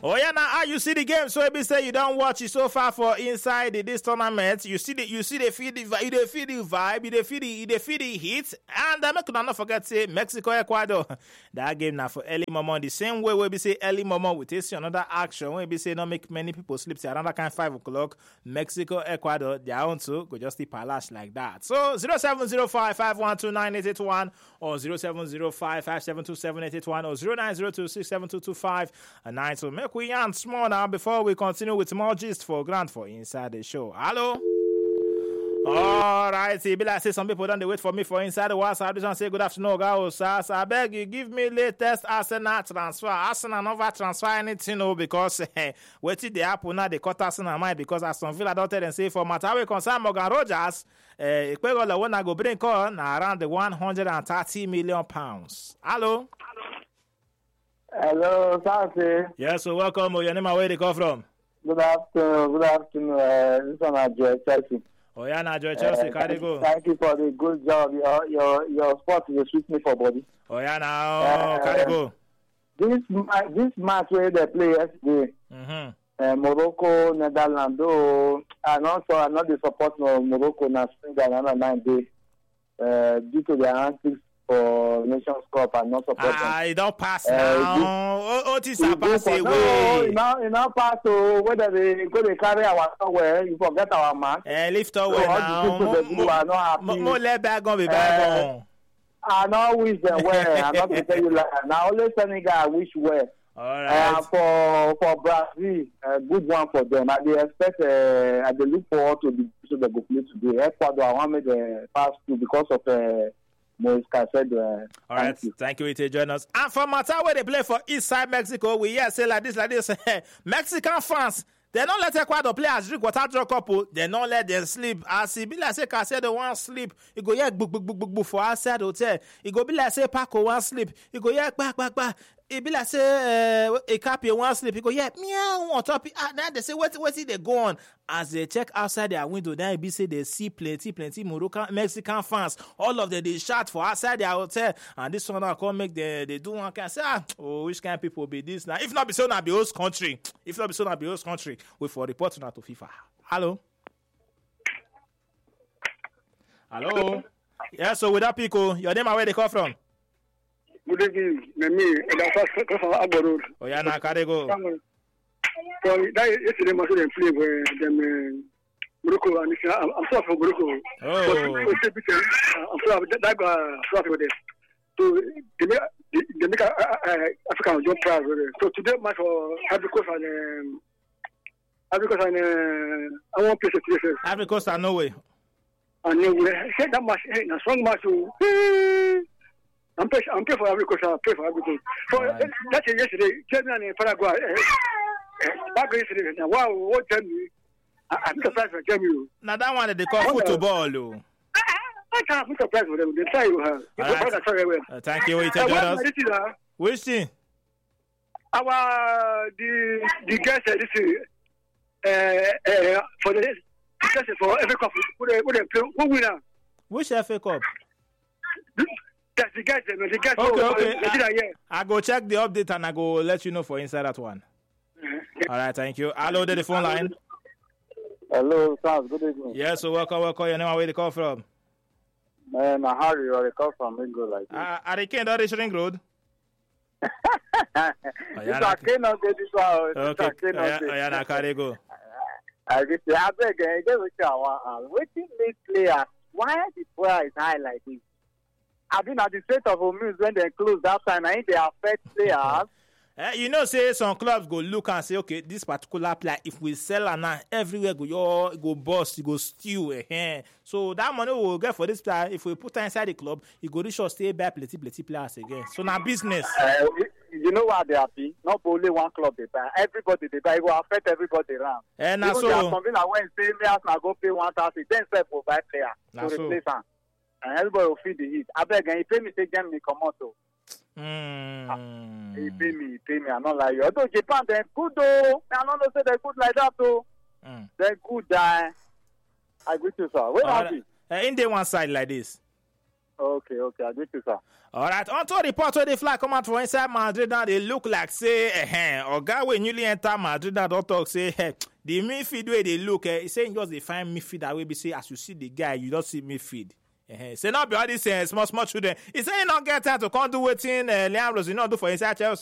Oh yeah, now how you see the game? So maybe say you don't watch it so far for inside this tournament. You see the feel the vibe, you feel the vibe, you feel the heat, and make una not forget say Mexico Ecuador. That game now for early moment. The same way we be say early moment we take another action. We be say not make many people sleep till around kind 5 o'clock. Mexico Ecuador their own too go just palace like that. So 0705512981 or 0705572781 or 0902672259. So make we yarn small now before we continue with more gist for Grant for inside the show. Hello. All right, see, be like say some people don't wait for me for inside the WhatsApp. This one say good afternoon, guys. I beg you give me latest Arsenal transfer. Arsenal never transfer anything, no, because wait till the apple now they cut Arsenal mind because Aston Villa don't tell them say for matter we concern Morgan Rogers. Equal one I go bring on around the 130 million pounds. Hello. Hello, Santi. Yes, so welcome. Your name and where they come from? Good afternoon. This one is Chelsea. Oh yeah, now Chelsea, carry go. Thank you for the good job. Your sport is sweet me for body. Oh yeah, now carry go. This match where they play yesterday, Morocco, Netherlands. And also I'm not the support of Morocco na Senegal and 9 days due to their antics for Nations Cup and not support them. It don't pass now. Otis pass away. No, it not pass. So whether they go they carry our somewhere, you forget our man. Lift away now. More let back on be back on. I not wish them well. I'm not going to tell you like now. Only Senegal I wish well. All right. For Brazil, a good one for them. I they expect. I they look forward to the so they go play today. Ecuador I want me to pass through because of Moisca said. All right, thank you to join us. And for matter where they play for East Side Mexico, we hear say like this. Mexican fans, they don't let Ecuador play as drink water draw couple. They don't let them sleep. As it be like say Casado want sleep, you go yeah book for outside hotel. It go be like say Paco want sleep. You go yeah back. It be like say a copy one sleep. You go yeah meow on top. Now they say what they go on as they check outside their window. Then it be say they see plenty Moroccan Mexican fans. All of them they shout for outside their hotel. And this one now come make they do one can say which kind of people be this now? If not be so now be host country. We for report now to FIFA. Hello. Yeah. So with that Pico, your name and where they come from? Good evening, me. Oh yeah, now carry go. So that yesterday must have play where them Morocco and I'm sorry for Morocco. Oh. I'm sorry that got sorry with it. So they make African job prize with it. So today match for Ivory Coast and I want place to Ivory Coast and Norway. And Norway. Say that match, a strong match. I'm paying for Ivory Coast. I pay for Ivory Coast. So that's yesterday. Germany and Paraguay. Back yesterday. Now, wow, what Germany? I'm surprised for Germany. Now that one they call football. I can't be surprised for them. They try you have. Thank you. Which thing? Our the guys this for the guys for FA Cup. Who they play? Who winner? Which FA Cup? That's the guys. The guys. Okay. I go check the update and I go let you know for inside that one. All right, thank you. Hello, the phone line. Hello, Sam. Good evening. Yes, so welcome. Your name and where they call from? Man, Harry, or they call from Ringo like this. Are they can't reach Ring Road? This one cannot get this one. Okay. Yeah, now carry go. I beg again. Waiting late players. Why the price high like this? I've been at the state of Omus when they close that time. I think they affect players. You know, say some clubs go look and say, okay, this particular player, if we sell her now, everywhere go bust, go steal. So that money we'll get for this player, if we put her inside the club, you go reach or stay back plenty players again. So now business. You know what they happy? Not only one club they buy. Everybody they buy. It will affect everybody around. And even so something like when say players now go pay 1,000, then say for buy player to replace him. And everybody will feel the heat. I beg and he pay me take them me come out. He pay me. I'm not like you. Although Japan, they're good though. I don't know say they're good like that though. They're good. I agree to sir. Where are we? In the one side like this. Okay, I get you, sir. All right, on to report where the flag come out for inside Madrid now, they look like, say, Oga when newly enter Madrid now, don't talk, say, the midfield way they look, he's saying just they find midfield that way, be say, as you see the guy, you don't see midfield. Say, not be all these small children. He say, he not get time to come do waiting, Liam Rose, you not do for inside Chelsea.